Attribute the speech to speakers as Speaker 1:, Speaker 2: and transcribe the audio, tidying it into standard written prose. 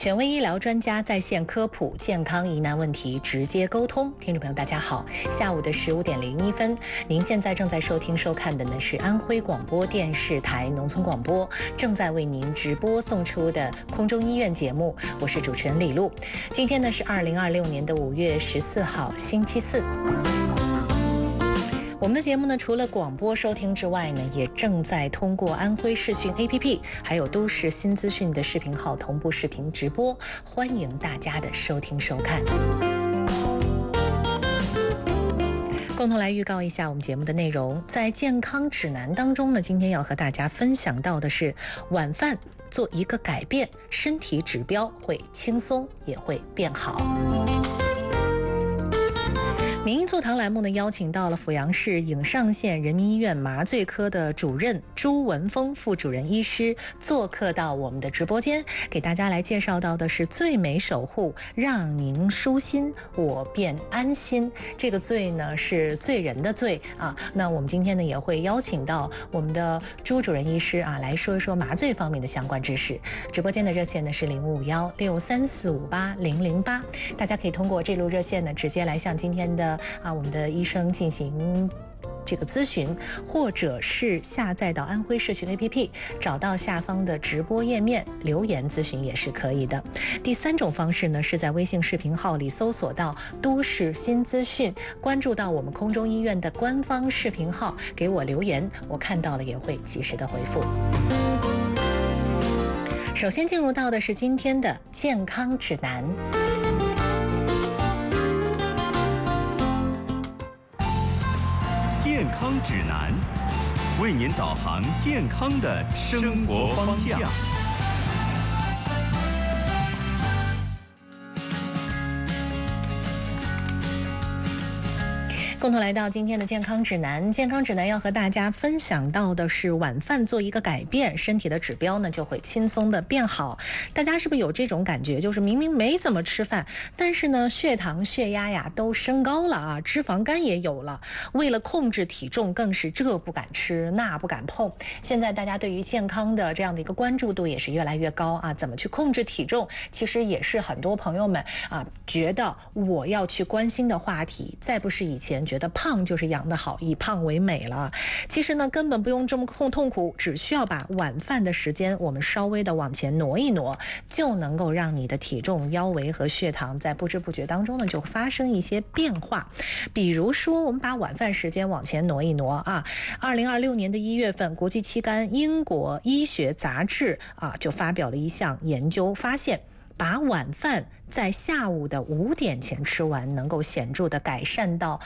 Speaker 1: 权威医疗专家在线科普健康疑难问题，直接沟通。听众朋友大家好，下午的15点01分，您现在正在收听收看的呢是安徽广播电视台农村广播正在为您直播送出的空中医院节目，我是主持人李璐。今天呢是2026年的5月14号，星期四。我们的节目呢，除了广播收听之外呢，也正在通过安徽视讯 APP， 还有都市新资讯的视频号同步视频直播，欢迎大家的收听收看。共同来预告一下我们节目的内容，在健康指南当中呢，今天要和大家分享到的是晚饭做一个改变，身体指标会轻松也会变好。民医座谈栏目呢，邀请到了阜阳市颍上县人民医院麻醉科的主任朱文峰副主任医师做客到我们的直播间，给大家来介绍到的是最美守护，让您舒心，我便安心。这个最呢是罪人的罪啊。那我们今天呢也会邀请到我们的朱主任医师啊，来说一说麻醉方面的相关知识。直播间的热线呢是055163458008，大家可以通过这路热线呢直接来向今天的我们的医生进行这个咨询，或者是下载到安徽视讯 APP， 找到下方的直播页面留言咨询也是可以的。第三种方式呢，是在微信视频号里搜索到都市新资讯，关注到我们空中医院的官方视频号，给我留言，我看到了也会及时的回复。首先进入到的是今天的健康指南。
Speaker 2: 健康指南，为您导航健康的生活方向。
Speaker 1: 共同来到今天的健康指南。健康指南要和大家分享到的是晚饭做一个改变，身体的指标呢就会轻松的变好。大家是不是有这种感觉，就是明明没怎么吃饭，但是呢血糖血压呀都升高了啊，脂肪肝也有了，为了控制体重更是这不敢吃那不敢碰。现在大家对于健康的这样的一个关注度也是越来越高啊，怎么去控制体重其实也是很多朋友们觉得我要去关心的话题。再不是以前觉得胖就是养得好，以胖为美了。其实呢，根本不用这么痛苦，只需要把晚饭的时间我们稍微的往前挪一挪，就能够让你的体重、腰围和血糖在不知不觉当中呢就发生一些变化。比如说，我们把晚饭时间往前挪一挪啊，2026年的1月份，国际期刊《英国医学杂志》就发表了一项研究，发现把晚饭在下午的5点前吃完，能够显著的改善到